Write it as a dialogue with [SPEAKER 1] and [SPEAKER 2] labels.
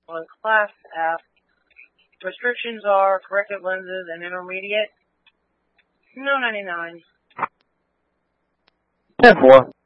[SPEAKER 1] on Class F. Restrictions are corrective lenses and intermediate. No 99.
[SPEAKER 2] 10-4.